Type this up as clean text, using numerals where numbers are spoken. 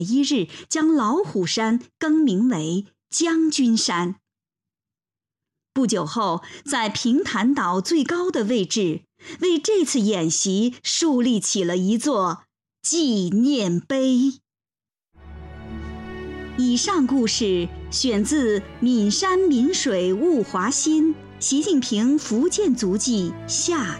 1日将老虎山更名为将军山。不久后，在平潭岛最高的位置，为这次演习树立起了一座纪念碑。以上故事选自《岷山岷水物华新》习近平福建足迹下